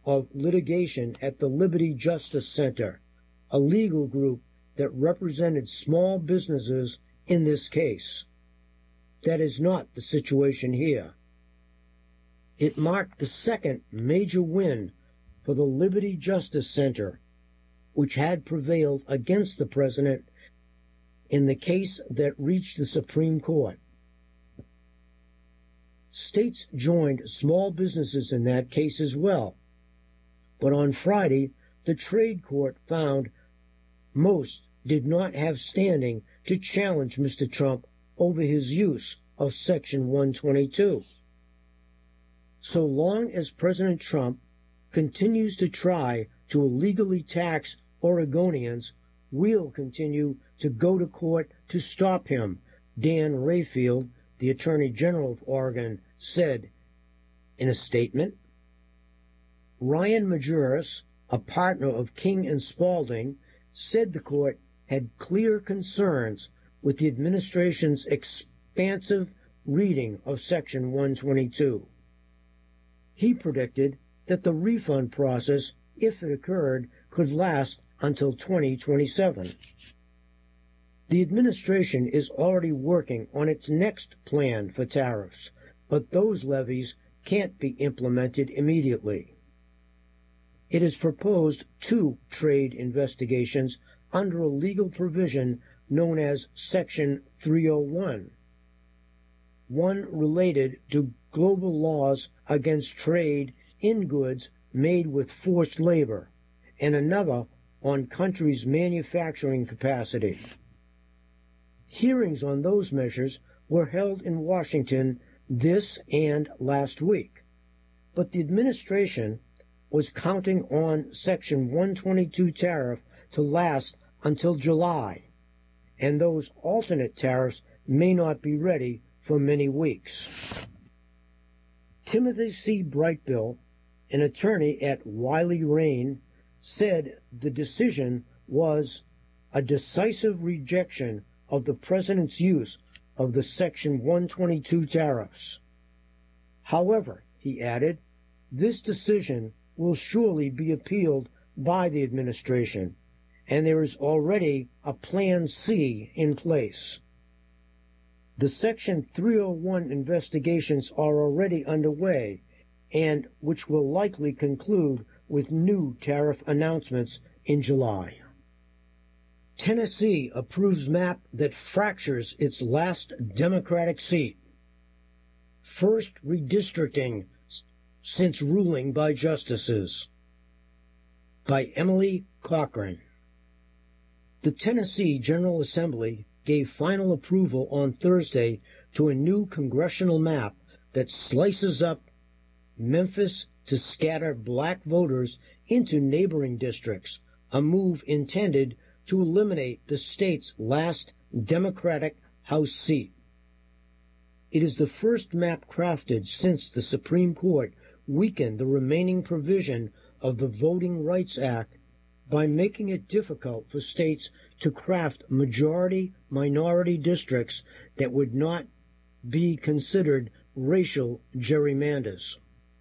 of litigation at the Liberty Justice Center, a legal group that represented small businesses in this case. That is not the situation here. It marked the second major win for the Liberty Justice Center, which had prevailed against the president in the case that reached the Supreme Court. States joined small businesses in that case as well, but on Friday, the trade court found most did not have standing to challenge Mr. Trump over his use of Section 122. So long as President Trump continues to try to illegally tax Oregonians, we'll continue to go to court to stop him, Dan Rayfield, the Attorney General of Oregon, said in a statement. Ryan Majerus, a partner of King and Spalding, said the court had clear concerns with the administration's expansive reading of Section 122. He predicted that the refund process, if it occurred, could last until 2027. The administration is already working on its next plan for tariffs, but those levies can't be implemented immediately. It has proposed 2 trade investigations under a legal provision known as Section 301, one related to global laws against trade in goods made with forced labor, and another on countries' manufacturing capacity. Hearings on those measures were held in Washington this and last week, but the administration was counting on Section 122 tariff to last until July, and those alternate tariffs may not be ready for many weeks. Timothy C. Brightbill, an attorney at Wiley Rain, said the decision was a decisive rejection of the president's use of the Section 122 tariffs. However, he added, this decision will surely be appealed by the administration, and there is already a Plan C in place. The Section 301 investigations are already underway, and which will likely conclude with new tariff announcements in July. Tennessee approves map that fractures its last Democratic seat. First redistricting since ruling by justices. By Emily Cochran. The Tennessee General Assembly gave final approval on Thursday to a new congressional map that slices up Memphis to scatter black voters into neighboring districts, a move intended to eliminate the state's last Democratic House seat. It is the first map crafted since the Supreme Court weakened the remaining provision of the Voting Rights Act by making it difficult for states to craft majority-minority districts that would not be considered racial gerrymanders.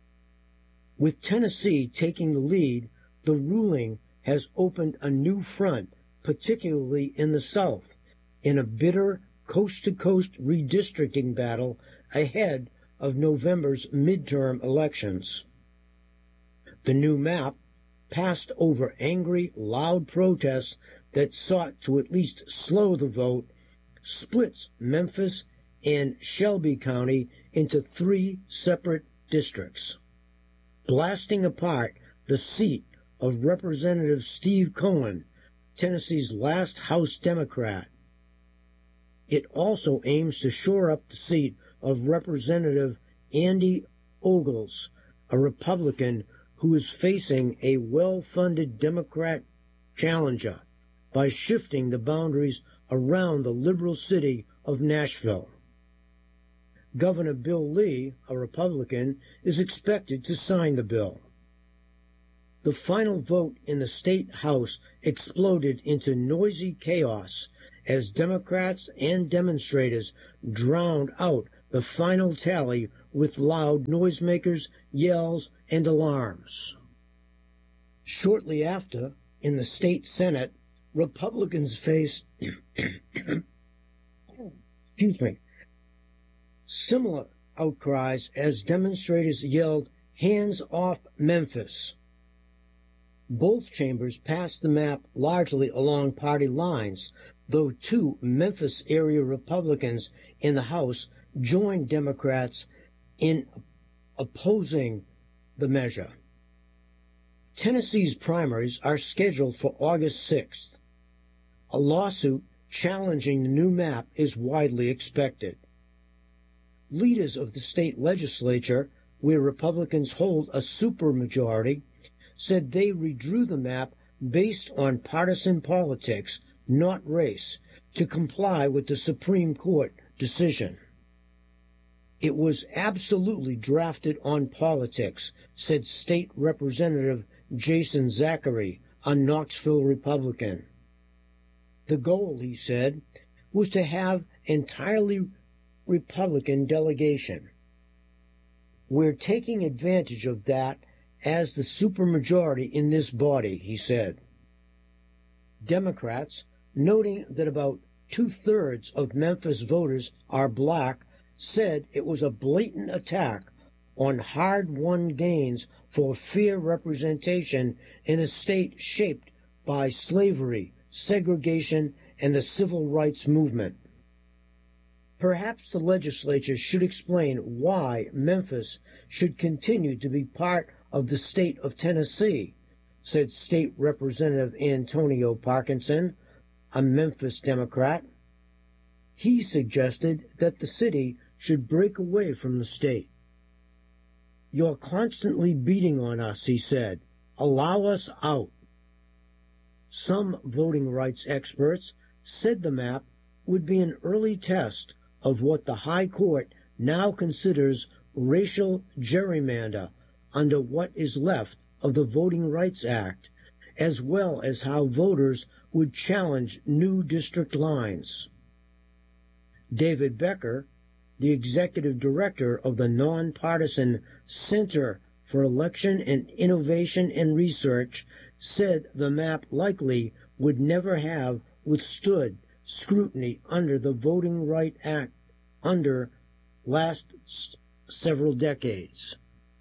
With Tennessee taking the lead, the ruling has opened a new front, particularly in the South, in a bitter coast-to-coast redistricting battle ahead of November's midterm elections. The new map, passed over angry, loud protests that sought to at least slow the vote, splits Memphis and Shelby County into 3 separate districts, blasting apart the seat of Representative Steve Cohen, Tennessee's last House Democrat. It also aims to shore up the seat of Representative Andy Ogles, a Republican who is facing a well-funded Democrat challenger, by shifting the boundaries around the liberal city of Nashville. Governor Bill Lee, a Republican, is expected to sign the bill. The final vote in the State House exploded into noisy chaos as Democrats and demonstrators drowned out the final tally with loud noisemakers, yells, and alarms. Shortly after, in the state Senate, Republicans faced similar outcries as demonstrators yelled, "Hands off Memphis." Both chambers passed the map largely along party lines, though two Memphis area Republicans in the House joined Democrats in opposing the measure. Tennessee's primaries are scheduled for August 6th. A lawsuit challenging the new map is widely expected. Leaders of the state legislature, where Republicans hold a supermajority, said they redrew the map based on partisan politics, not race, to comply with the Supreme Court decision. It was absolutely drafted on politics, said State Representative Jason Zachary, a Knoxville Republican. The goal, he said, was to have entirely Republican delegation. We're taking advantage of that as the supermajority in this body, he said. Democrats, noting that about 2/3 of Memphis voters are black, said it was a blatant attack on hard-won gains for fair representation in a state shaped by slavery, segregation, and the civil rights movement. Perhaps the legislature should explain why Memphis should continue to be part of the state of Tennessee, said State Representative Antonio Parkinson, a Memphis Democrat. He suggested that the city should break away from the state. "You're constantly beating on us," he said. "Allow us out." Some voting rights experts said the map would be an early test of what the High Court now considers racial gerrymander under what is left of the Voting Rights Act, as well as how voters would challenge new district lines. David Becker, the executive director of the nonpartisan Center for Election and Innovation and Research, said the map likely would never have withstood scrutiny under the Voting Rights Act under last several decades.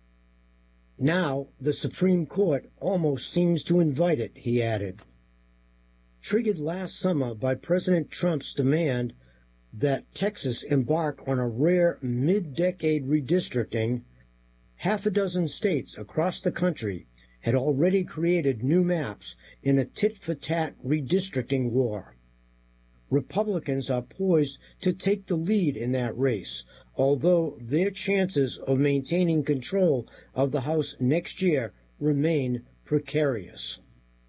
Now the Supreme Court almost seems to invite it, he added. Triggered last summer by President Trump's demand that Texas embark on a rare mid-decade redistricting, half a dozen states across the country had already created new maps in a tit-for-tat redistricting war. Republicans are poised to take the lead in that race, although their chances of maintaining control of the House next year remain precarious.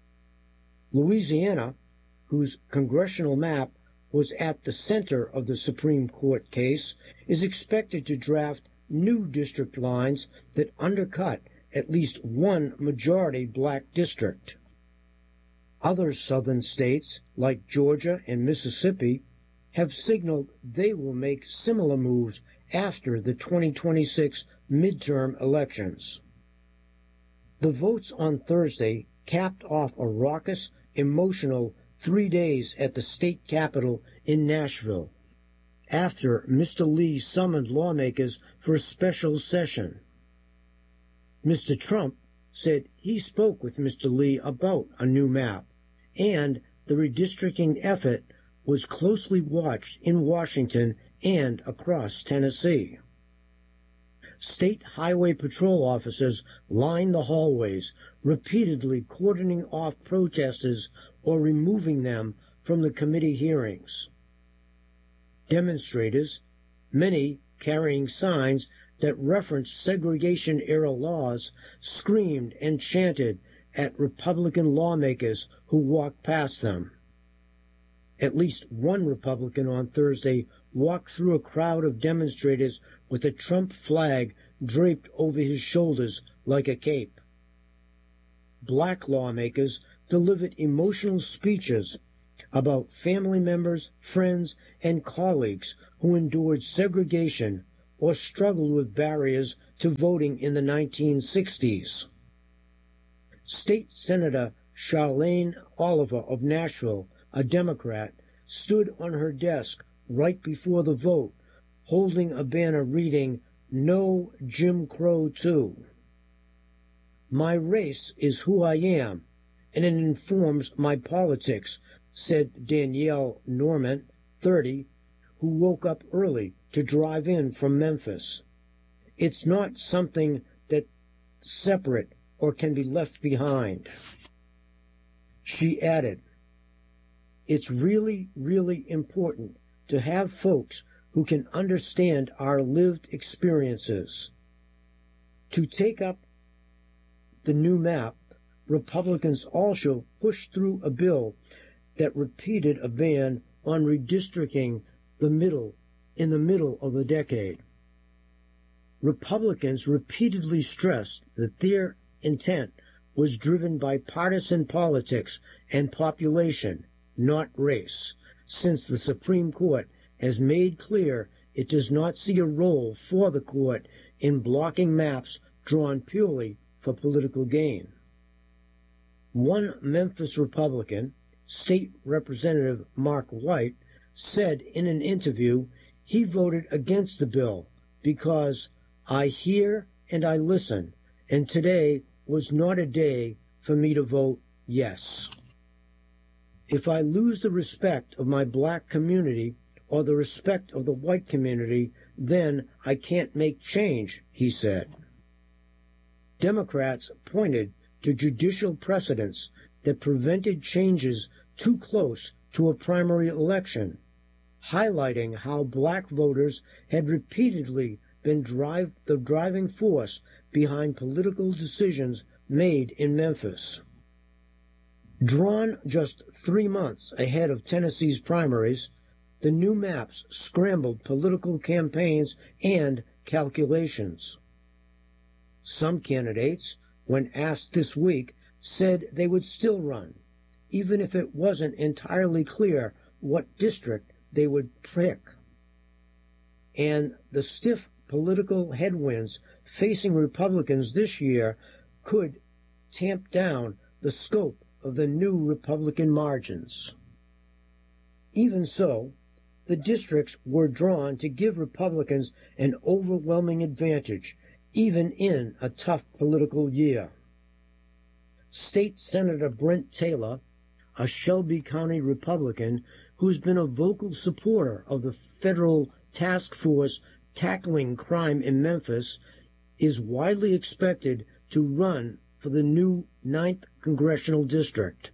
Louisiana, whose congressional map was at the center of the Supreme Court case, is expected to draft new district lines that undercut at least one majority black district. Other southern states, like Georgia and Mississippi, have signaled they will make similar moves after the 2026 midterm elections. The votes on Thursday capped off a raucous, emotional 3 days at the state capitol in Nashville, after Mr. Lee summoned lawmakers for a special session. Mr. Trump said he spoke with Mr. Lee about a new map, and the redistricting effort was closely watched in Washington and across Tennessee. State highway patrol officers lined the hallways, repeatedly cordoning off protesters or removing them from the committee hearings. Demonstrators, many carrying signs that referenced segregation-era laws, screamed and chanted at Republican lawmakers who walked past them. At least one Republican on Thursday walked through a crowd of demonstrators with a Trump flag draped over his shoulders like a cape. Black lawmakers delivered emotional speeches about family members, friends, and colleagues who endured segregation or struggled with barriers to voting in the 1960s. State Senator Charlene Oliver of Nashville, a Democrat, stood on her desk right before the vote, holding a banner reading, "No Jim Crow too." "My race is who I am, and it informs my politics," said Danielle Norman, 30, who woke up early to drive in from Memphis. "It's not something that's separate or can be left behind." She added, "It's really, really important to have folks who can understand our lived experiences." To take up the new map, Republicans also pushed through a bill that repeated a ban on redistricting in the middle of the decade. Republicans repeatedly stressed that their intent was driven by partisan politics and population, not race, since the Supreme Court has made clear it does not see a role for the court in blocking maps drawn purely for political gain. One Memphis Republican, State Representative Mark White, said in an interview he voted against the bill because "I hear and I listen, and today was not a day for me to vote yes. If I lose the respect of my black community or the respect of the white community, then I can't make change," he said. Democrats pointed to judicial precedents that prevented changes too close to a primary election, highlighting how black voters had repeatedly been the driving force behind political decisions made in Memphis. Drawn just 3 months ahead of Tennessee's primaries, the new maps scrambled political campaigns and calculations. Some candidates, when asked this week, said they would still run, even if it wasn't entirely clear what district they would pick. And the stiff political headwinds facing Republicans this year could tamp down the scope of the new Republican margins. Even so, the districts were drawn to give Republicans an overwhelming advantage, even in a tough political year. State Senator Brent Taylor, a Shelby County Republican who's been a vocal supporter of the federal task force tackling crime in Memphis, is widely expected to run for the new 9th Congressional District.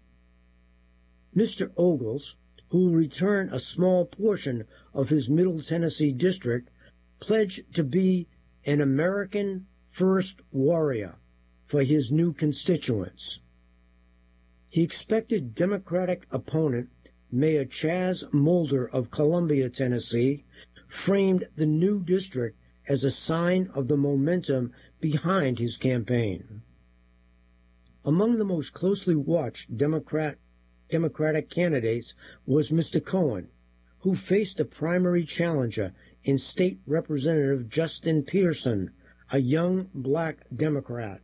Mr. Ogles, who will return a small portion of his Middle Tennessee district, pledged to be an American First warrior for his new constituents. He expected Democratic opponent Mayor Chaz Mulder of Columbia, Tennessee, framed the new district as a sign of the momentum behind his campaign. Among the most closely watched Democratic candidates was Mr. Cohen, who faced a primary challenger in State Representative Justin Pearson, a young black Democrat.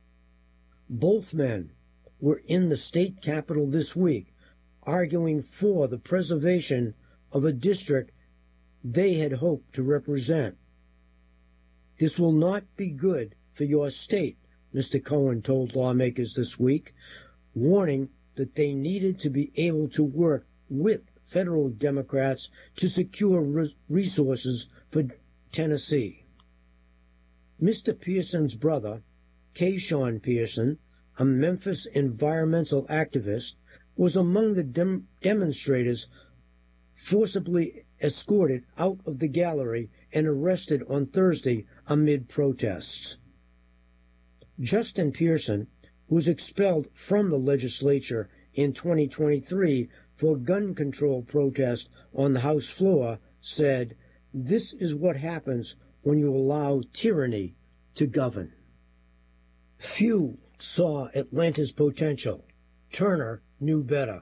Both men were in the state capitol this week, arguing for the preservation of a district they had hoped to represent. "This will not be good for your state," Mr. Cohen told lawmakers this week, warning that they needed to be able to work with federal Democrats to secure resources for Tennessee. Mr. Pearson's brother, Kayshawn Pearson, a Memphis environmental activist, was among the demonstrators forcibly escorted out of the gallery and arrested on Thursday amid protests. Justin Pearson, who was expelled from the legislature in 2023 for gun control protest on the House floor, said, "This is what happens when you allow tyranny to govern." Few saw Atlanta's potential. Turner knew better.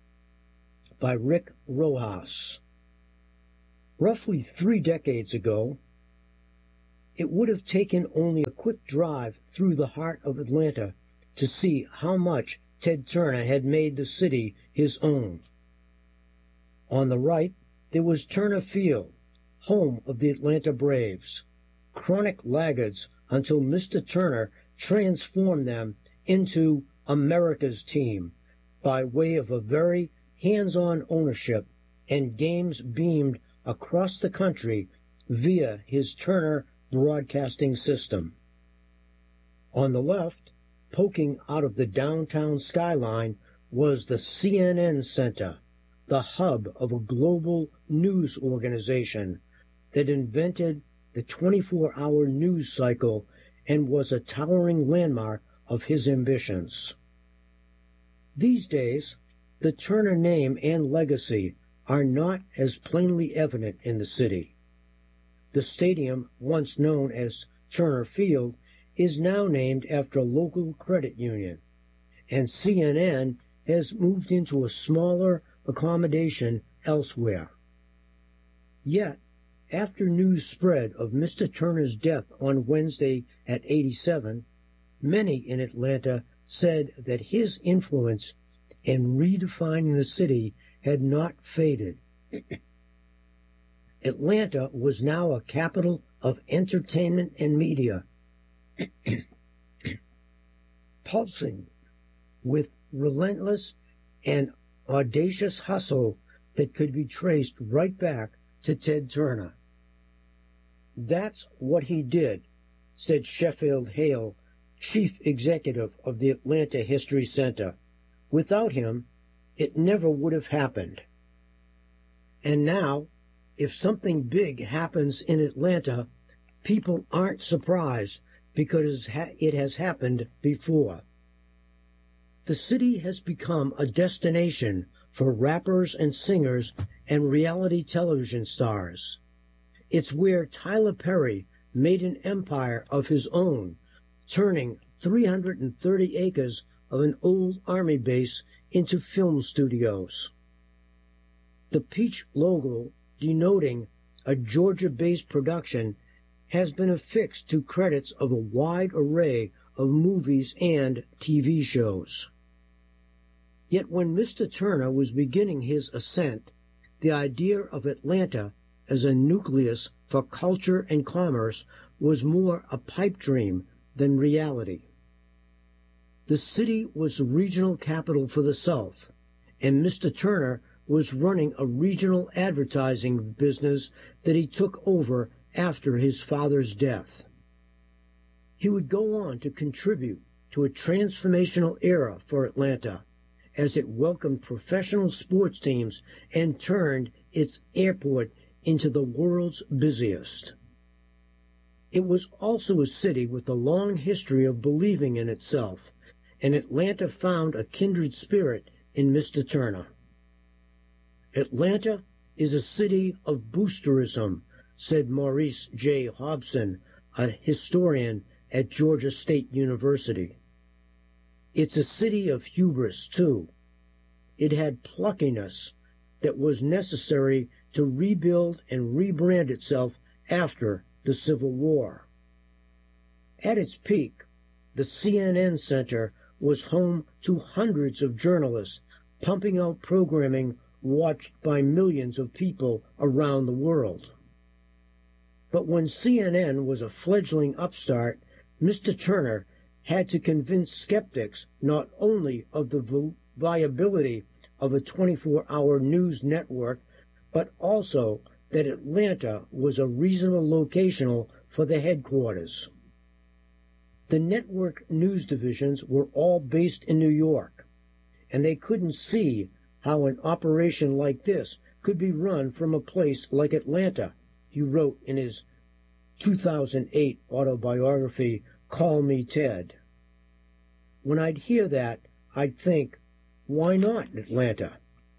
By Rick Rojas. Roughly 3 decades ago, it would have taken only a quick drive through the heart of Atlanta to see how much Ted Turner had made the city his own. On the right, there was Turner Field, home of the Atlanta Braves, chronic laggards until Mr. Turner transformed them into America's team by way of a very hands-on ownership and games beamed across the country via his Turner broadcasting system. On the left, poking out of the downtown skyline, was the CNN Center, the hub of a global news organization that invented the 24-hour news cycle and was a towering landmark of his ambitions. These days, the Turner name and legacy are not as plainly evident in the city. The stadium, once known as Turner Field, is now named after a local credit union, and CNN has moved into a smaller accommodation elsewhere. Yet, after news spread of Mr. Turner's death on Wednesday at 87, many in Atlanta said that his influence in redefining the city had not faded. Atlanta was now a capital of entertainment and media, pulsing with relentless and audacious hustle that could be traced right back to Ted Turner. That's what he did, said Sheffield Hale, chief executive of the Atlanta History Center. Without him, it never would have happened. And now, if something big happens in Atlanta, people aren't surprised because it has happened before. The city has become a destination for rappers and singers and reality television stars. It's where Tyler Perry made an empire of his own, turning 330 acres of an old army base into film studios. The peach logo, denoting a Georgia-based production, has been affixed to credits of a wide array of movies and TV shows. Yet when Mr. Turner was beginning his ascent, the idea of Atlanta as a nucleus for culture and commerce was more a pipe dream than reality. The city was the regional capital for the South, and Mr. Turner was running a regional advertising business that he took over after his father's death. He would go on to contribute to a transformational era for Atlanta as it welcomed professional sports teams and turned its airport into the world's busiest. It was also a city with a long history of believing in itself, and Atlanta found a kindred spirit in Mr. Turner. Atlanta is a city of boosterism, said Maurice J. Hobson, a historian at Georgia State University. It's a city of hubris, too. It had pluckiness that was necessary to rebuild and rebrand itself after the Civil War. At its peak, the CNN Center was home to hundreds of journalists pumping out programming watched by millions of people around the world. But when CNN was a fledgling upstart, Mr. Turner had to convince skeptics not only of the viability of a 24-hour news network, but also that Atlanta was a reasonable location for the headquarters. The network news divisions were all based in New York, and they couldn't see how an operation like this could be run from a place like Atlanta, he wrote in his 2008 autobiography, Call Me Ted. When I'd hear that, I'd think, why not Atlanta?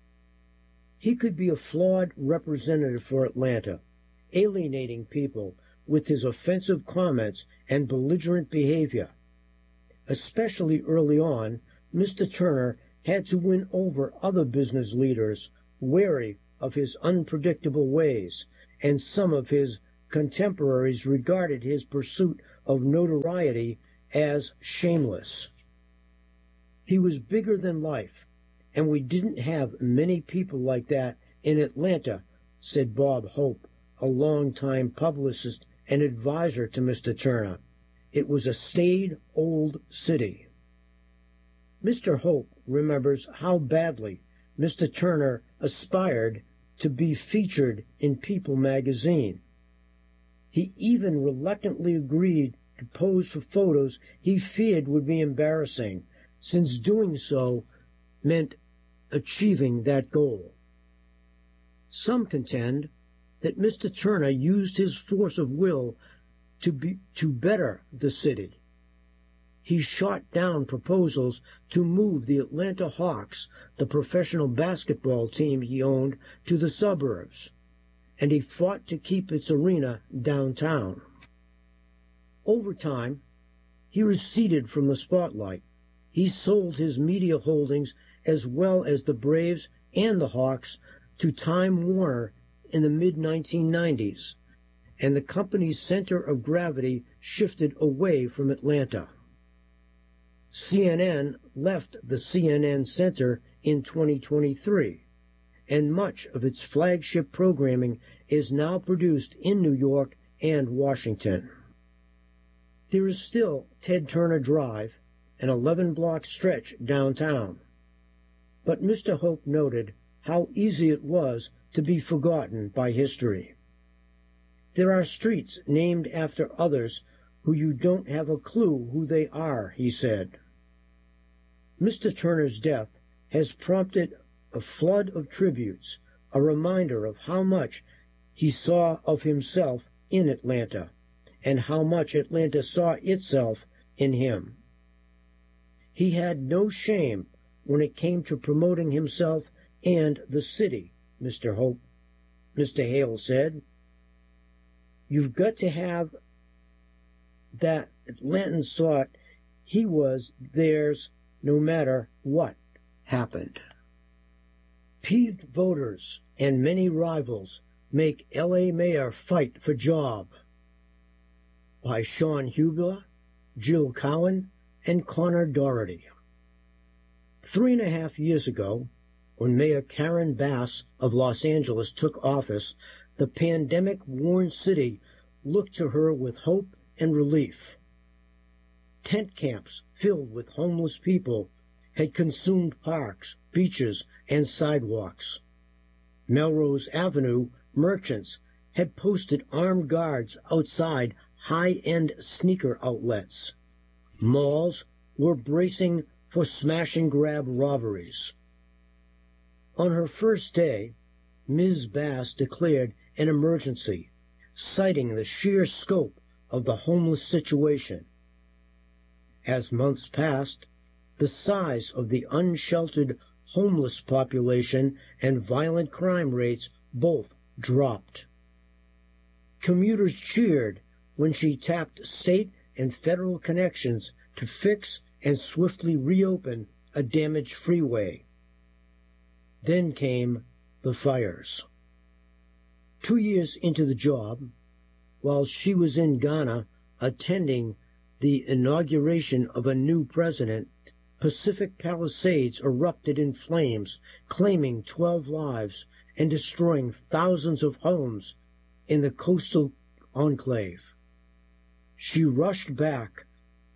He could be a flawed representative for Atlanta, alienating people with his offensive comments and belligerent behavior. Especially early on, Mr. Turner had to win over other business leaders wary of his unpredictable ways, and some of his contemporaries regarded his pursuit of notoriety as shameless. He was bigger than life, and we didn't have many people like that in Atlanta, said Bob Hope, a longtime publicist and advisor to Mr. Turner. It was a staid old city. Mr. Hope remembers how badly Mr. Turner aspired to be featured in People magazine. He even reluctantly agreed to pose for photos he feared would be embarrassing, since doing so meant achieving that goal. Some contend that Mr. Turner used his force of will to better the city. He shot down proposals to move the Atlanta Hawks, the professional basketball team he owned, to the suburbs, and he fought to keep its arena downtown. Over time, he receded from the spotlight. He sold his media holdings as well as the Braves and the Hawks to Time Warner in the mid-1990s, and the company's center of gravity shifted away from Atlanta. CNN left the CNN Center in 2023, and much of its flagship programming is now produced in New York and Washington. There is still Ted Turner Drive, an 11-block stretch downtown. But Mr. Hope noted how easy it was to be forgotten by history. There are streets named after others who you don't have a clue who they are, he said. Mr. Turner's death has prompted a flood of tributes, a reminder of how much he saw of himself in Atlanta, and how much Atlanta saw itself in him. He had no shame when it came to promoting himself and the city, Mr. Hale said. You've got to have that Atlantans thought he was theirs no matter what happened. Peeved voters and many rivals make L.A. mayor fight for job. By Sean Hubler, Jill Cowan, and Connor Doherty. 3.5 years ago, when Mayor Karen Bass of Los Angeles took office, the pandemic-worn city looked to her with hope and relief. Tent camps filled with homeless people had consumed parks, beaches, and sidewalks. Melrose Avenue merchants had posted armed guards outside high-end sneaker outlets. Malls were bracing for smash-and-grab robberies. On her first day, Ms. Bass declared an emergency, citing the sheer scope of the homeless situation. As months passed, the size of the unsheltered homeless population and violent crime rates both dropped. Commuters cheered when she tapped state and federal connections to fix and swiftly reopen a damaged freeway. Then came the fires. 2 years into the job, while she was in Ghana attending the inauguration of a new president, Pacific Palisades erupted in flames, claiming 12 lives and destroying thousands of homes in the coastal enclave. She rushed back,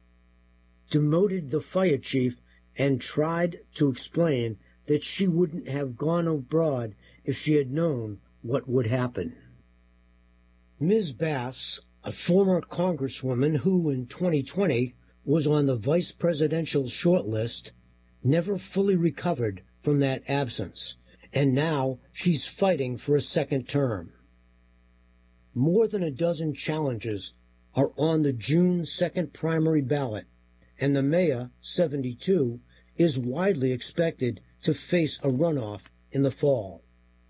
demoted the fire chief, and tried to explain that she wouldn't have gone abroad if she had known what would happen. Ms. Bass, a former congresswoman who in 2020 was on the vice presidential shortlist, never fully recovered from that absence, and now she's fighting for a second term. More than a dozen challenges are on the June 2nd primary ballot, and the mayor, 72, is widely expected to face a runoff in the fall.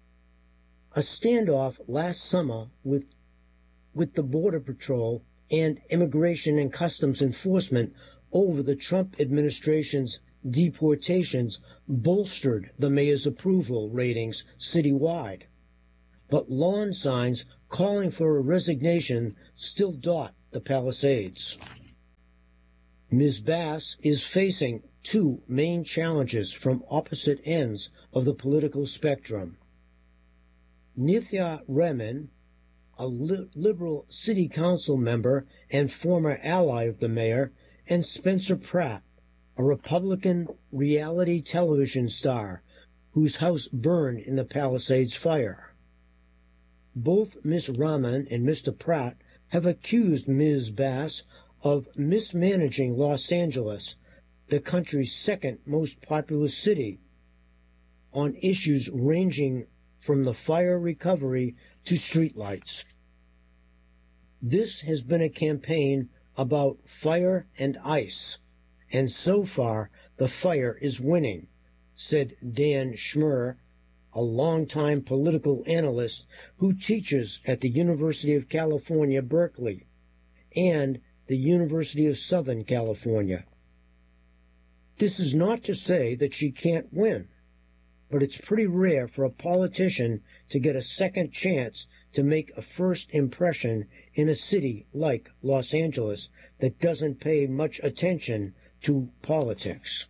A standoff last summer with the Border Patrol and Immigration and Customs Enforcement over the Trump administration's deportations bolstered the mayor's approval ratings citywide. But lawn signs calling for a resignation still dot the Palisades. Ms. Bass is facing two main challenges from opposite ends of the political spectrum. Nithya Raman, a liberal city council member and former ally of the mayor, and Spencer Pratt, a Republican reality television star whose house burned in the Palisades fire. Both Ms. Raman and Mr. Pratt have accused Ms. Bass of mismanaging Los Angeles, the country's second most populous city, on issues ranging from the fire recovery to streetlights. This has been a campaign about fire and ice, and so far the fire is winning, said Dan Schmer, a longtime political analyst who teaches at the University of California, Berkeley, and the University of Southern California. This is not to say that she can't win, but it's pretty rare for a politician to get a second chance to make a first impression in a city like Los Angeles that doesn't pay much attention to politics.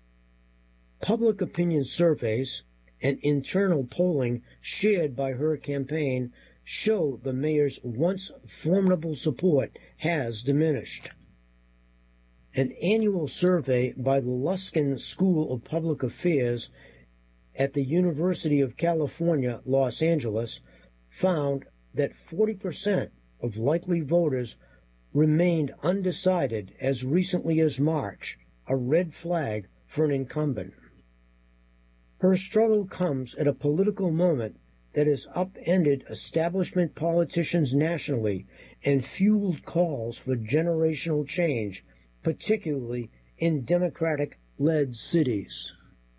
Public opinion surveys and internal polling shared by her campaign show the mayor's once formidable support has diminished. An annual survey by the Luskin School of Public Affairs at the University of California, Los Angeles, found that 40% of likely voters remained undecided as recently as March, a red flag for an incumbent. Her struggle comes at a political moment that has upended establishment politicians nationally and fueled calls for generational change, particularly in Democratic-led cities.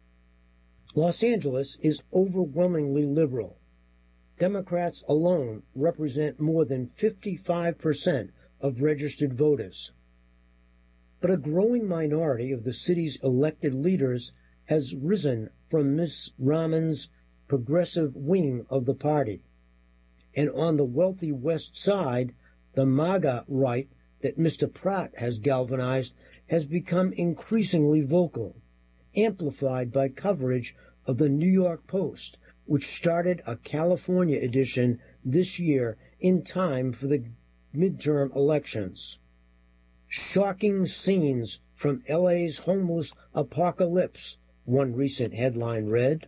Los Angeles is overwhelmingly liberal. Democrats alone represent more than 55% of registered voters. But a growing minority of the city's elected leaders has risen from Ms. Raman's progressive wing of the party. And on the wealthy West Side, the MAGA right that Mr. Pratt has galvanized has become increasingly vocal, amplified by coverage of the New York Post, which started a California edition this year in time for the midterm elections. Shocking scenes from LA's homeless apocalypse, one recent headline read.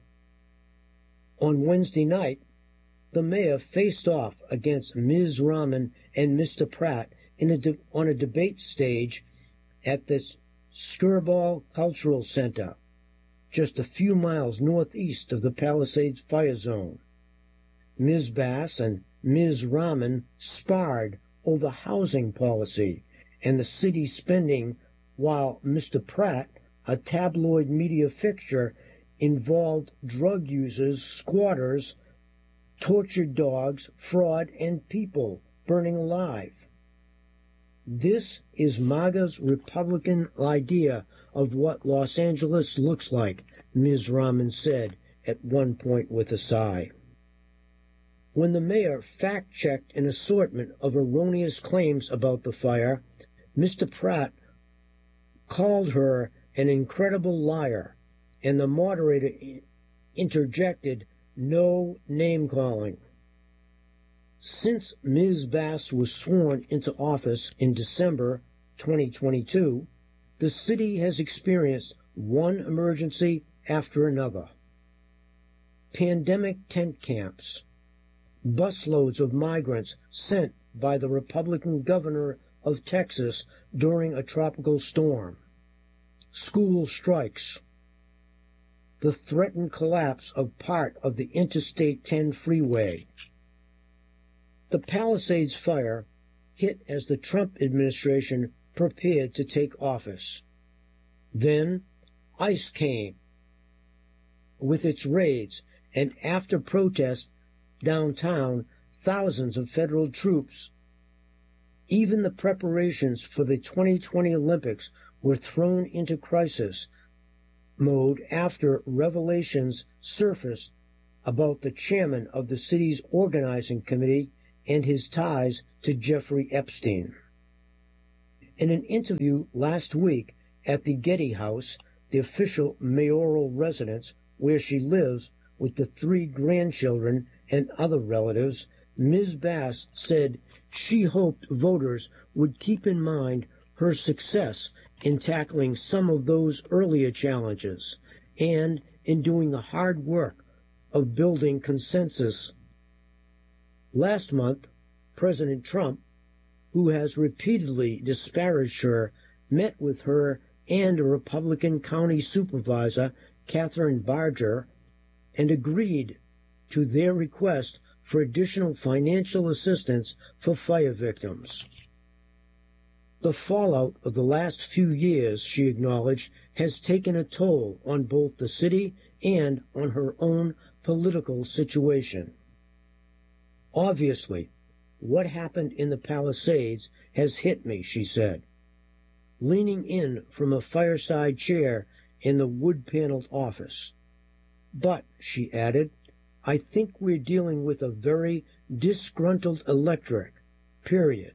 On Wednesday night, the mayor faced off against Ms. Raman and Mr. Pratt on a debate stage at the Skirball Cultural Center, just a few miles northeast of the Palisades fire zone. Ms. Bass and Ms. Raman sparred over housing policy and the city's spending, while Mr. Pratt, a tabloid media fixture, involved drug users, squatters, tortured dogs, fraud, and people burning alive. This is MAGA's Republican idea of what Los Angeles looks like, Ms. Raman said at one point with a sigh. When the mayor fact-checked an assortment of erroneous claims about the fire, Mr. Pratt called her an incredible liar, and the moderator interjected, "No name-calling." Since Ms. Bass was sworn into office in December 2022, the city has experienced one emergency after another. Pandemic tent camps, busloads of migrants sent by the Republican governor of Texas during a tropical storm, school strikes, the threatened collapse of part of the Interstate 10 freeway. The Palisades fire hit as the Trump administration prepared to take office. Then ICE came with its raids, and after protests downtown, thousands of federal troops. Even the preparations for the 2020 Olympics were thrown into crisis mode after revelations surfaced about the chairman of the city's organizing committee and his ties to Jeffrey Epstein. In an interview last week at the Getty House, the official mayoral residence where she lives with the 3 grandchildren and other relatives, Ms. Bass said she hoped voters would keep in mind her success in tackling some of those earlier challenges and in doing the hard work of building consensus. Last month, President Trump, who has repeatedly disparaged her, met with her and a Republican county supervisor, Catherine Barger, and agreed to their request for additional financial assistance for fire victims. The fallout of the last few years, she acknowledged, has taken a toll on both the city and on her own political situation. Obviously, what happened in the Palisades has hit me, she said, leaning in from a fireside chair in the wood-paneled office. But, she added, I think we're dealing with a very disgruntled electorate, period.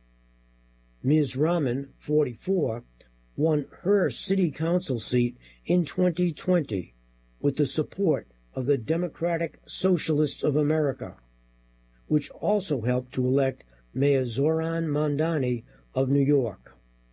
Ms. Rahman, 44, won her city council seat in 2020 with the support of the Democratic Socialists of America, which also helped to elect Mayor Zohran Mamdani of New York.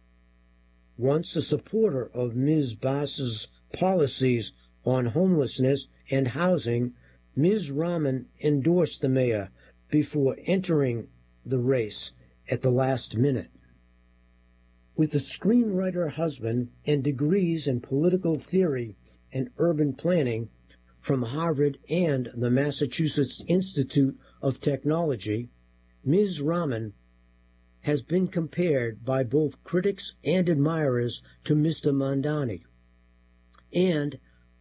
Once a supporter of Ms. Bass's policies on homelessness and housing, Ms. Rahman endorsed the mayor before entering the race at the last minute. With a screenwriter husband and degrees in political theory and urban planning from Harvard and the Massachusetts Institute of Technology, Ms. Rahman has been compared by both critics and admirers to Mr. Mamdani. And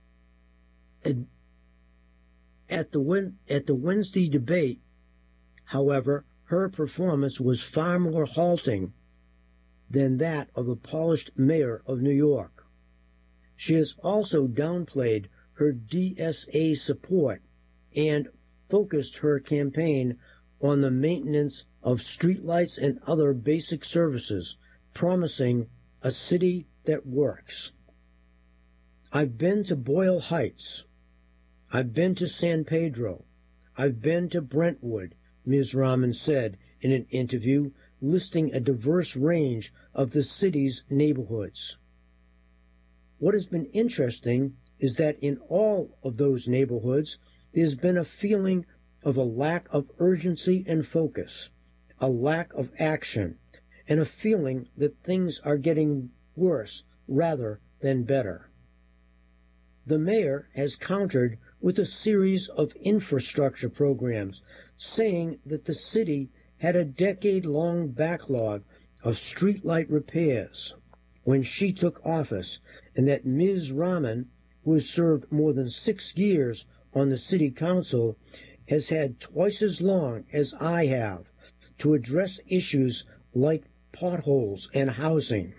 at the Wednesday debate, however, her performance was far more halting than that of the polished mayor of New York. She has also downplayed her DSA support and focused her campaign on the maintenance of streetlights and other basic services, promising a city that works. I've been to Boyle Heights. I've been to San Pedro. I've been to Brentwood, Ms. Rahman said in an interview, listing a diverse range of the city's neighborhoods. What has been interesting is that in all of those neighborhoods, there's been a feeling of a lack of urgency and focus, a lack of action, and a feeling that things are getting worse rather than better. The mayor has countered with a series of infrastructure programs, saying that the city had a decade-long backlog of streetlight repairs when she took office, and that Ms. Rahman, who has served more than 6 years on the city council, has had twice as long as I have to address issues like potholes and housing.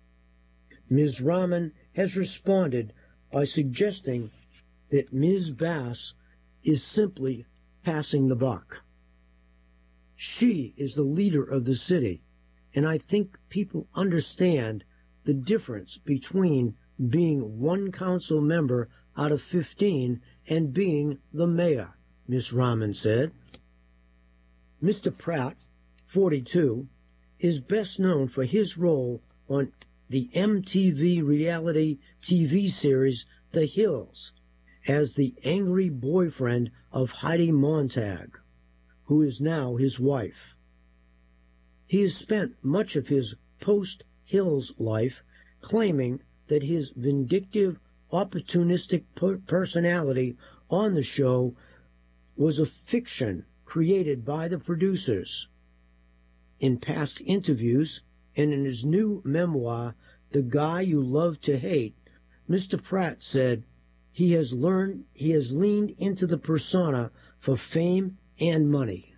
Ms. Rahman has responded by suggesting that Ms. Bass is simply passing the buck. She is the leader of the city, and I think people understand the difference between being one council member out of 15 and being the mayor, Ms. Rahman said. Mr. Pratt, 42, is best known for his role on the MTV reality TV series The Hills as the angry boyfriend of Heidi Montag, who is now his wife. He has spent much of his post-Hills life claiming that his vindictive, opportunistic personality on the show was a fiction created by the producers. In past interviews and in his new memoir, The Guy You Love to Hate, Mr. Pratt said he has leaned into the persona for fame and money.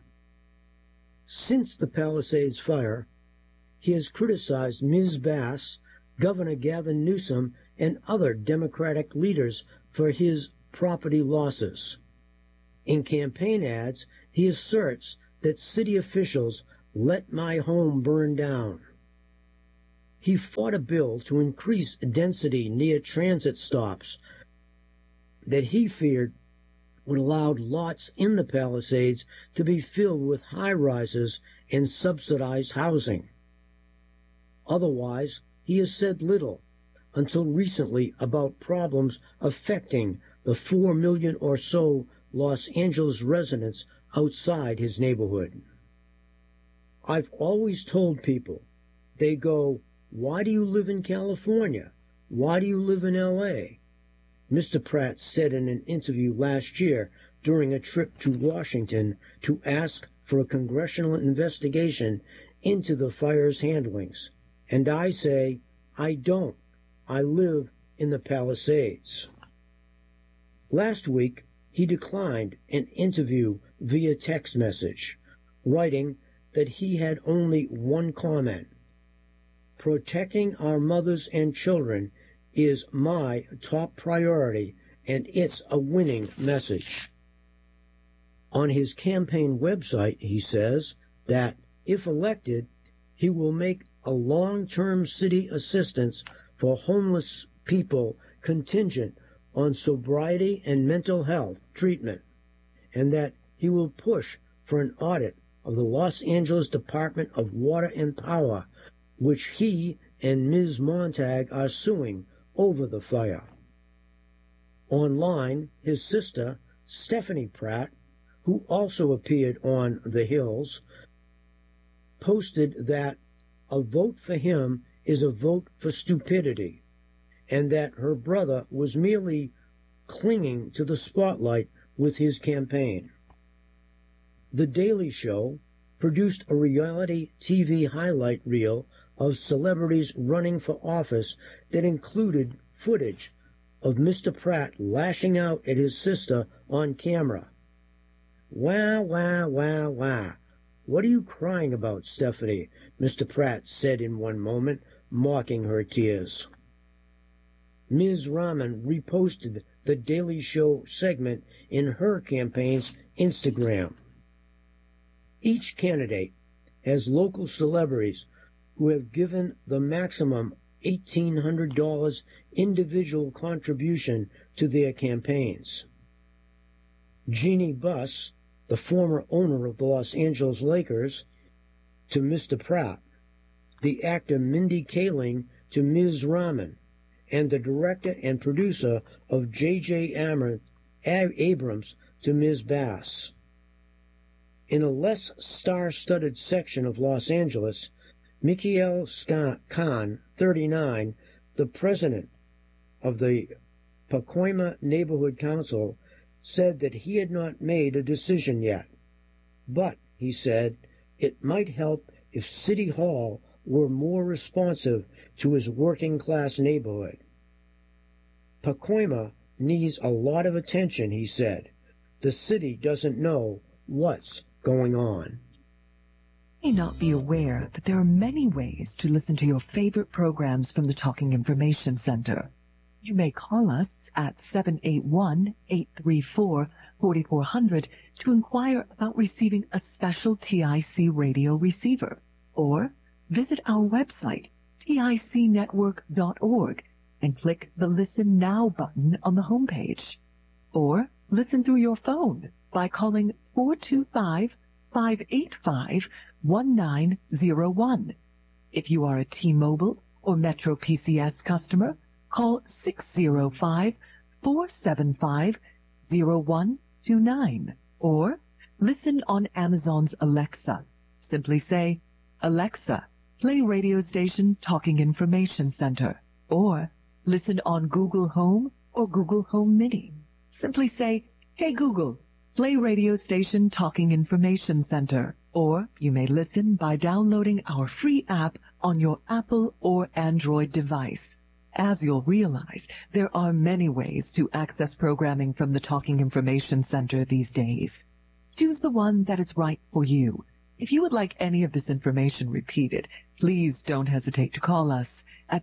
Since the Palisades fire, he has criticized Ms. Bass, Governor Gavin Newsom, and other Democratic leaders for his property losses. In campaign ads, he asserts that city officials let my home burn down. he fought a bill to increase density near transit stops that he feared would allow lots in the Palisades to be filled with high-rises and subsidized housing. Otherwise, he has said little, until recently, about problems affecting the 4 million or so Los Angeles residents outside his neighborhood. I've always told people, they go, "Why do you live in California? Why do you live in L.A.?" Mr. Pratt said in an interview last year during a trip to Washington to ask for a congressional investigation into the fire's handlings. And I say, I don't. I live in the Palisades. Last week, he declined an interview via text message, writing that he had only one comment. Protecting our mothers and children is my top priority, and it's a winning message. On his campaign website, he says that, if elected, he will make a long-term city assistance for homeless people contingent on sobriety and mental health treatment, and that he will push for an audit of the Los Angeles Department of Water and Power, which he and Ms. Montag are suing over the fire. Online, his sister, Stephanie Pratt, who also appeared on The Hills, posted that a vote for him is a vote for stupidity, and that her brother was merely clinging to the spotlight with his campaign. The Daily Show produced a reality TV highlight reel of celebrities running for office that included footage of Mr. Pratt lashing out at his sister on camera. "Wah, wah, wah, wah. What are you crying about, Stephanie?" Mr. Pratt said in one moment, mocking her tears. Ms. Rahman reposted the Daily Show segment in her campaign's Instagram. Each candidate has local celebrities who have given the maximum $1,800 individual contribution to their campaigns. Jeannie Buss, the former owner of the Los Angeles Lakers, to Mr. Pratt, the actor Mindy Kaling to Ms. Rahman, and the director and producer of J.J. Abrams to Ms. Bass. In a less star-studded section of Los Angeles, Mikhail Khan, 39, the president of the Pacoima Neighborhood Council, said that he had not made a decision yet. But, he said, it might help if City Hall were more responsive to his working-class neighborhood. Pacoima needs a lot of attention, he said. The city doesn't know what's going on. You may not be aware that there are many ways to listen to your favorite programs from the Talking Information Center. You may call us at 781-834-4400 to inquire about receiving a special TIC radio receiver, or visit our website, ticnetwork.org, and click the Listen Now button on the homepage. Or listen through your phone by calling 425-585-1901. If you are a T-Mobile or Metro PCS customer, call 605-475-0129. Or listen on Amazon's Alexa. Simply say, "Alexa, play radio station Talking Information Center." Or listen on Google Home or Google Home Mini. Simply say, "Hey Google, play radio station Talking Information Center." Or you may listen by downloading our free app on your Apple or Android device. As you'll realize, there are many ways to access programming from the Talking Information Center these days. Choose the one that is right for you. If you would like any of this information repeated, please don't hesitate to call us at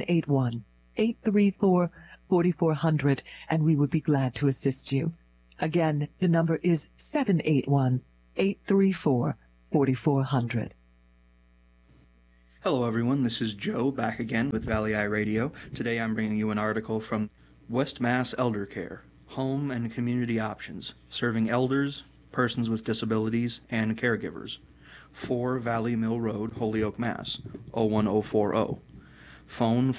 781-834-4400, and we would be glad to assist you. Again, the number is 781-834-4400. Hello everyone, this is Joe back again with Valley Eye Radio. Today I'm bringing you an article from West Mass Elder Care, Home and Community Options, serving elders, persons with disabilities, and caregivers. 4 Valley Mill Road, Holyoke, Mass. 01040. Phone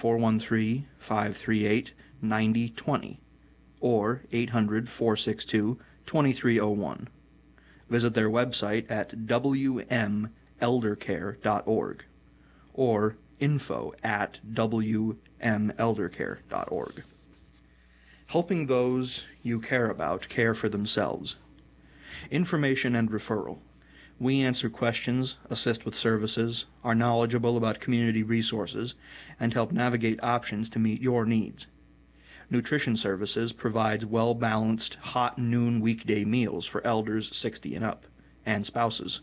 413-538-9020 or 800-462-2301. Visit their website at wmeldercare.org or info@wmeldercare.org. Helping those you care about care for themselves. Information and referral. We answer questions, assist with services, are knowledgeable about community resources, and help navigate options to meet your needs. Nutrition Services provides well-balanced hot noon weekday meals for elders 60 and up, and spouses.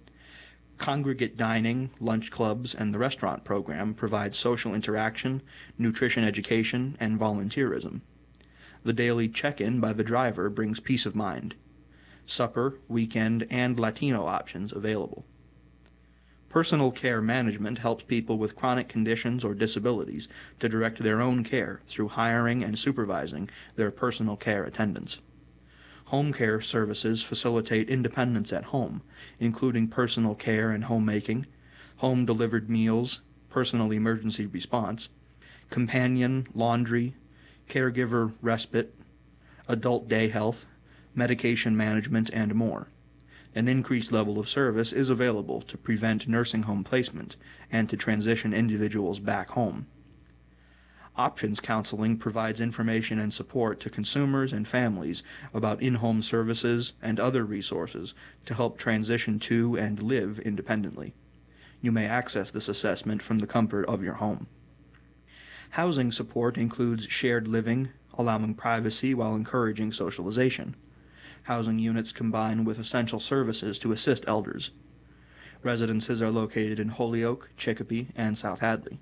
Congregate Dining, Lunch Clubs, and the Restaurant Program provide social interaction, nutrition education, and volunteerism. The daily check-in by the driver brings peace of mind. Supper, weekend, and Latino options available. Personal Care Management helps people with chronic conditions or disabilities to direct their own care through hiring and supervising their personal care attendants. Home care services facilitate independence at home, including personal care and homemaking, home-delivered meals, personal emergency response, companion, laundry, caregiver respite, adult day health, medication management, and more. An increased level of service is available to prevent nursing home placement and to transition individuals back home. Options Counseling provides information and support to consumers and families about in-home services and other resources to help transition to and live independently. You may access this assessment from the comfort of your home. Housing support includes shared living, allowing privacy while encouraging socialization. Housing units combine with essential services to assist elders. Residences are located in Holyoke, Chicopee, and South Hadley.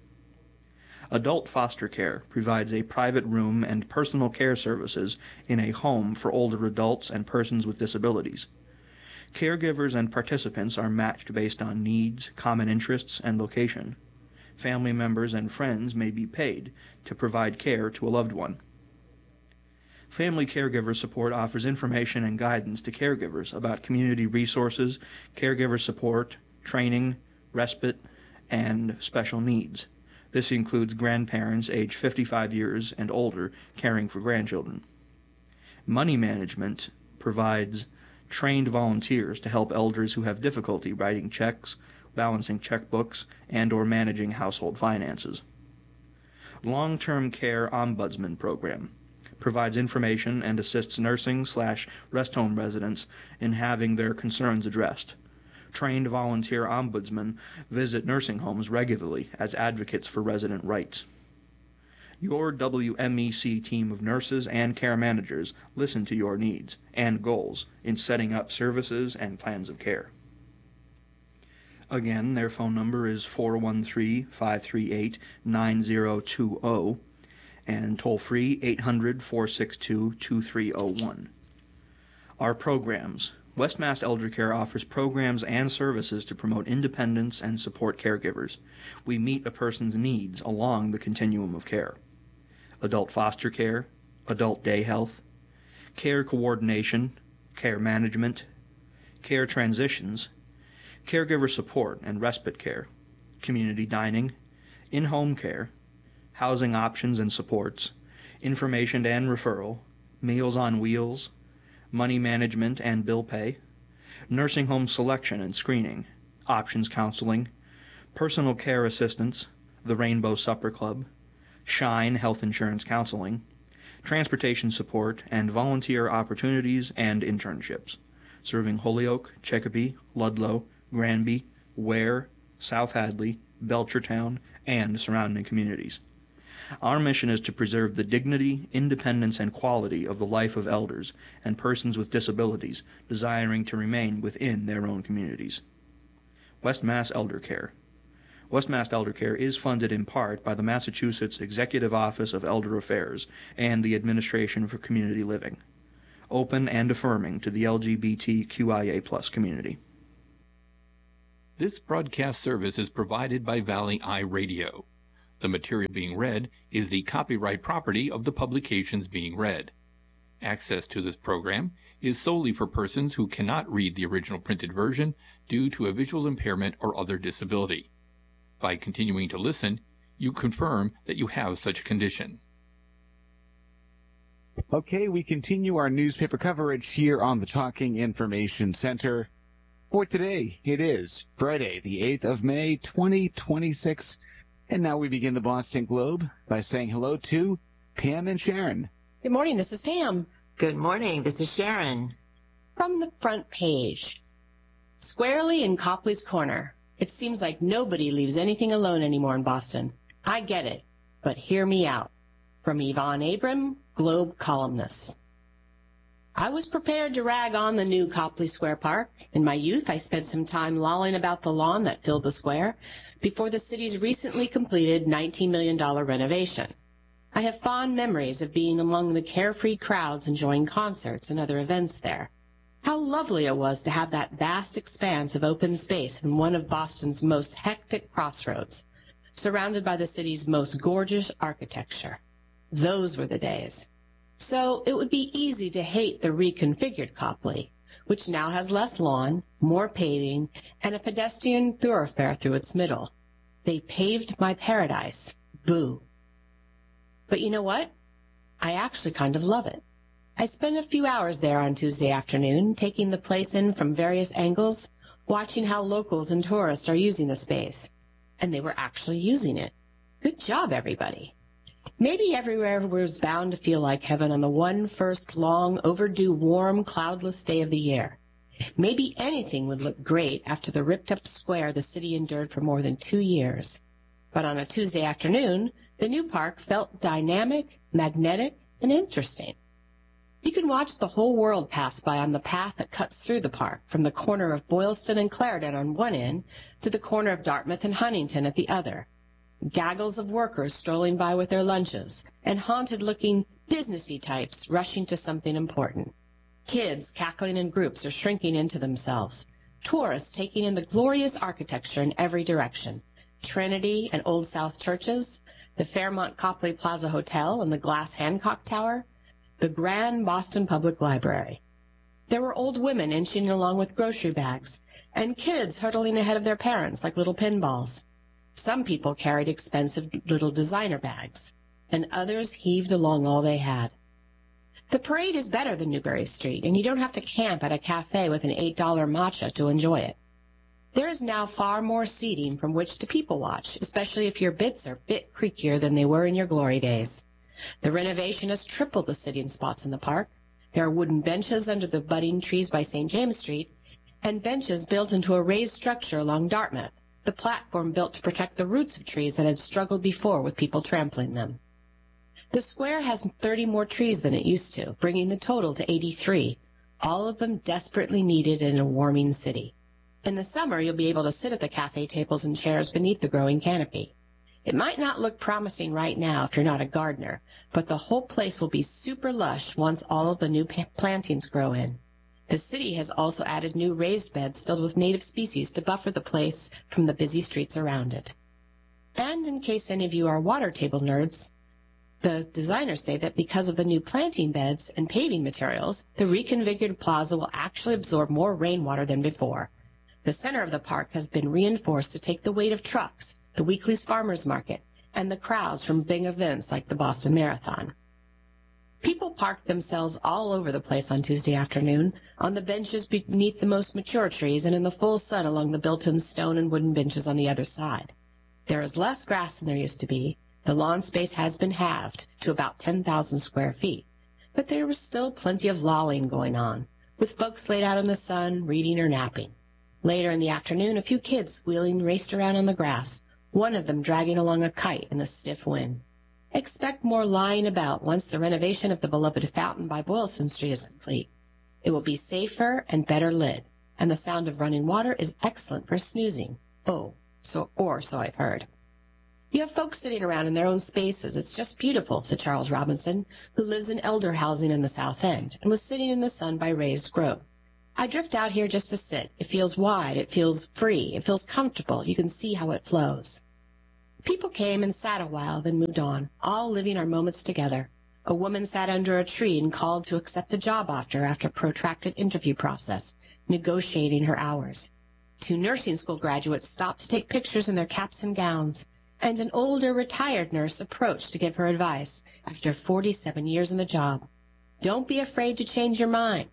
Adult foster care provides a private room and personal care services in a home for older adults and persons with disabilities. Caregivers and participants are matched based on needs, common interests, and location. Family members and friends may be paid to provide care to a loved one. Family Caregiver Support offers information and guidance to caregivers about community resources, caregiver support, training, respite, and special needs. This includes grandparents age 55 years and older caring for grandchildren. Money Management provides trained volunteers to help elders who have difficulty writing checks, balancing checkbooks, and/or managing household finances. Long-Term Care Ombudsman Program provides information and assists nursing/rest home residents in having their concerns addressed. Trained volunteer ombudsmen visit nursing homes regularly as advocates for resident rights. Your WMEC team of nurses and care managers listen to your needs and goals in setting up services and plans of care. Again, their phone number is 413-538-9020 and toll-free 800-462-2301. Our programs. West Mass Elder Care offers programs and services to promote independence and support caregivers. We meet a person's needs along the continuum of care. Adult foster care, adult day health, care coordination, care management, care transitions, caregiver support and respite care, community dining, in-home care, housing options and supports, information and referral, Meals on Wheels, money management and bill pay, nursing home selection and screening, options counseling, personal care assistance, the Rainbow Supper Club, Shine Health Insurance Counseling, transportation support, and volunteer opportunities and internships, serving Holyoke, Chicopee, Ludlow, Granby, Ware, South Hadley, Belchertown, and surrounding communities. Our mission is to preserve the dignity, independence, and quality of the life of elders and persons with disabilities desiring to remain within their own communities. West Mass Elder Care. West Mass Elder Care is funded in part by the Massachusetts Executive Office of Elder Affairs and the Administration for Community Living. Open and affirming to the LGBTQIA+ community. This broadcast service is provided by Valley Eye Radio. The material being read is the copyright property of the publications being read. Access to this program is solely for persons who cannot read the original printed version due to a visual impairment or other disability. By continuing to listen, you confirm that you have such a condition. Okay, we continue our newspaper coverage here on the Talking Information Center. For today, it is Friday, the 8th of May, 2026. And now we begin the Boston Globe by saying hello to Pam and Sharon. Good morning, this is Pam. Good morning, this is Sharon. From the front page. Squarely in Copley's Corner. It seems like nobody leaves anything alone anymore in Boston. I get it, but hear me out. From Yvonne Abram, Globe columnist. I was prepared to rag on the new Copley Square Park. In my youth, I spent some time lolling about the lawn that filled the square before the city's recently completed $19 million renovation. I have fond memories of being among the carefree crowds enjoying concerts and other events there. How lovely it was to have that vast expanse of open space in one of Boston's most hectic crossroads, surrounded by the city's most gorgeous architecture. Those were the days. So it would be easy to hate the reconfigured Copley, which now has less lawn, more paving, and a pedestrian thoroughfare through its middle. They paved my paradise. Boo. But you know what? I actually kind of love it. I spent a few hours there on Tuesday afternoon, taking the place in from various angles, watching how locals and tourists are using the space. And they were actually using it. Good job, everybody. Maybe everywhere was bound to feel like heaven on the one first long, overdue, warm, cloudless day of the year. Maybe anything would look great after the ripped-up square the city endured for more than 2 years. But on a Tuesday afternoon, the new park felt dynamic, magnetic, and interesting. You can watch the whole world pass by on the path that cuts through the park, from the corner of Boylston and Clarendon on one end to the corner of Dartmouth and Huntington at the other. Gaggles of workers strolling by with their lunches, and haunted-looking, businessy types rushing to something important. Kids cackling in groups or shrinking into themselves. Tourists taking in the glorious architecture in every direction. Trinity and Old South churches, the Fairmont Copley Plaza Hotel and the Glass Hancock Tower, the Grand Boston Public Library. There were old women inching along with grocery bags, and kids hurtling ahead of their parents like little pinballs. Some people carried expensive little designer bags, and others heaved along all they had. The parade is better than Newbury Street, and you don't have to camp at a cafe with an $8 matcha to enjoy it. There is now far more seating from which to people watch, especially if your bits are a bit creakier than they were in your glory days. The renovation has tripled the sitting spots in the park. There are wooden benches under the budding trees by St. James Street, and benches built into a raised structure along Dartmouth, the platform built to protect the roots of trees that had struggled before with people trampling them. The square has 30 more trees than it used to, bringing the total to 83, all of them desperately needed in a warming city. In the summer, you'll be able to sit at the cafe tables and chairs beneath the growing canopy. It might not look promising right now if you're not a gardener, but the whole place will be super lush once all of the new plantings grow in. The city has also added new raised beds filled with native species to buffer the place from the busy streets around it. And in case any of you are water table nerds, the designers say that because of the new planting beds and paving materials, the reconfigured plaza will actually absorb more rainwater than before. The center of the park has been reinforced to take the weight of trucks, the weekly farmers market, and the crowds from big events like the Boston Marathon. People parked themselves all over the place on Tuesday afternoon, on the benches beneath the most mature trees and in the full sun along the built-in stone and wooden benches on the other side. There is less grass than there used to be. The lawn space has been halved to about 10,000 square feet, but there was still plenty of lolling going on, with folks laid out in the sun, reading or napping. Later in the afternoon, a few kids squealing raced around on the grass, one of them dragging along a kite in the stiff wind. Expect more lying about once the renovation of the beloved fountain by Boylston Street is complete. It will be safer and better lit, and the sound of running water is excellent for snoozing. So I've heard. You have folks sitting around in their own spaces. It's just beautiful, said Charles Robinson, who lives in elder housing in the South End, and was sitting in the sun by Raised Grove. I drift out here just to sit. It feels wide. It feels free. It feels comfortable. You can see how it flows. People came and sat a while, then moved on, all living our moments together. A woman sat under a tree and called to accept a job offer after a protracted interview process, negotiating her hours. 2 nursing school graduates stopped to take pictures in their caps and gowns, and an older retired nurse approached to give her advice after 47 years in the job. Don't be afraid to change your mind.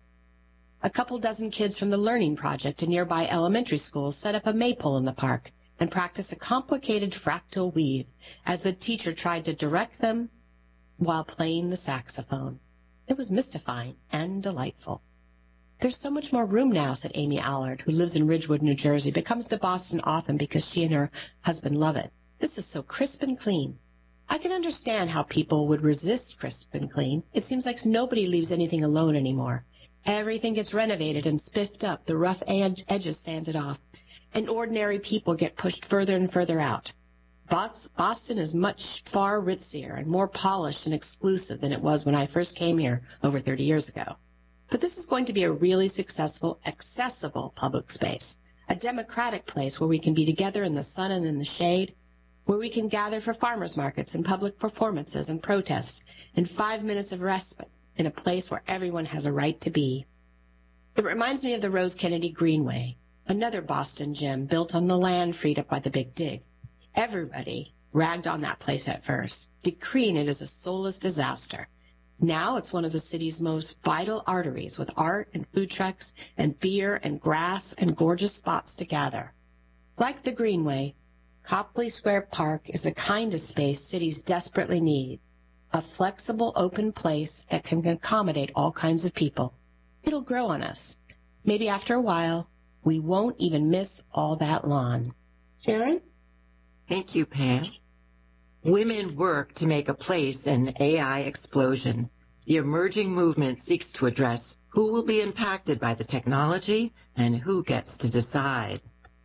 A couple dozen kids from the Learning Project in nearby elementary schools set up a maypole in the park and practiced a complicated fractal weave as the teacher tried to direct them while playing the saxophone. It was mystifying and delightful. There's so much more room now, said Amy Allard, who lives in Ridgewood, New Jersey, but comes to Boston often because she and her husband love it. This is so crisp and clean. I can understand how people would resist crisp and clean. It seems like nobody leaves anything alone anymore. Everything gets renovated and spiffed up, the rough edges sanded off, and ordinary people get pushed further and further out. Boston is much far ritzier and more polished and exclusive than it was when I first came here over 30 years ago. But this is going to be a really successful, accessible public space, a democratic place where we can be together in the sun and in the shade, where we can gather for farmers markets and public performances and protests, and 5 minutes of respite in a place where everyone has a right to be. It reminds me of the Rose Kennedy Greenway, another Boston gem built on the land freed up by the Big Dig. Everybody ragged on that place at first, decreeing it as a soulless disaster. Now it's one of the city's most vital arteries, with art and food trucks and beer and grass and gorgeous spots to gather. Like the Greenway, Copley Square Park is the kind of space cities desperately need, a flexible, open place that can accommodate all kinds of people. It'll grow on us. Maybe after a while, we won't even miss all that lawn. Sharon? Thank you, Pam. Women work to make a place in AI explosion. The emerging movement seeks to address who will be impacted by the technology and who gets to decide.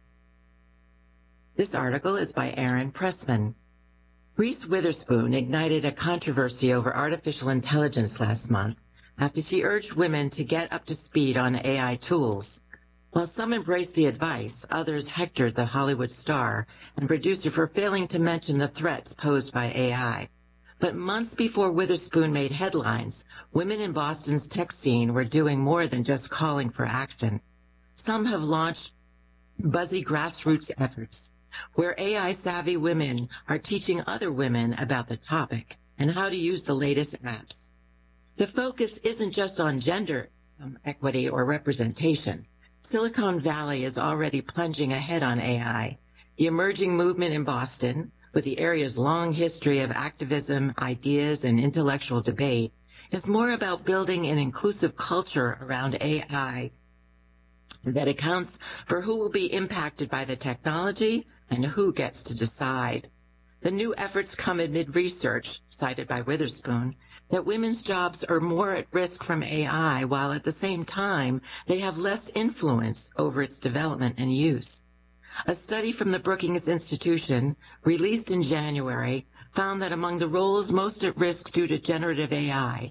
This article is by Aaron Pressman. Reese Witherspoon ignited a controversy over artificial intelligence last month after she urged women to get up to speed on AI tools. While some embraced the advice, others hectored the Hollywood star and producer for failing to mention the threats posed by AI. But months before Witherspoon made headlines, women in Boston's tech scene were doing more than just calling for action. Some have launched buzzy grassroots efforts, where AI-savvy women are teaching other women about the topic and how to use the latest apps. The focus isn't just on gender equity or representation. Silicon Valley is already plunging ahead on AI. The emerging movement in Boston, with the area's long history of activism, ideas, and intellectual debate, is more about building an inclusive culture around AI that accounts for who will be impacted by the technology and who gets to decide. The new efforts come amid research, cited by Witherspoon, that women's jobs are more at risk from AI, while at the same time they have less influence over its development and use. A study from the Brookings Institution, released in January, found that among the roles most at risk due to generative AI,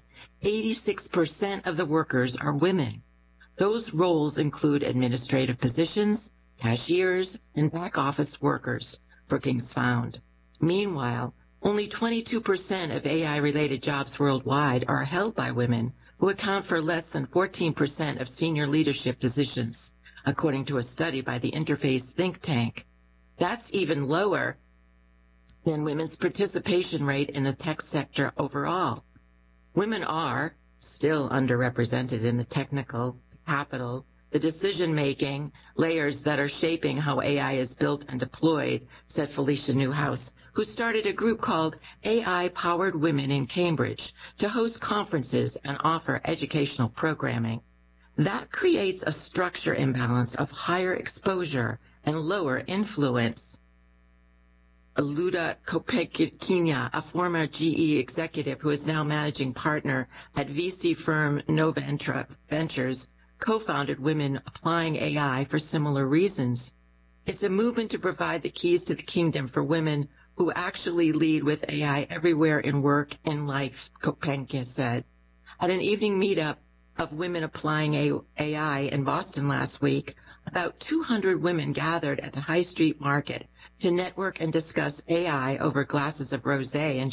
86% of the workers are women. Those roles include administrative positions, cashiers, and back office workers, Brookings found. Meanwhile, only 22% of AI-related jobs worldwide are held by women, who account for less than 14% of senior leadership positions, according to a study by the Interface think tank. That's even lower than women's participation rate in the tech sector overall. Women are still underrepresented in the technical, capital, the decision-making layers that are shaping how AI is built and deployed, said Felicia Newhouse, who started a group called AI-Powered Women in Cambridge to host conferences and offer educational programming. That creates a structure imbalance of higher exposure and lower influence. Luda Kopechkina, a former GE executive who is now managing partner at VC firm Noventra Ventures, co-founded Women Applying AI for similar reasons. It's a movement to provide the keys to the kingdom for women who actually lead with AI everywhere in work and life, Kopechkina said. At an evening meetup of women applying AI in Boston last week, about 200 women gathered at the High Street Market to network and discuss AI over glasses of rosé and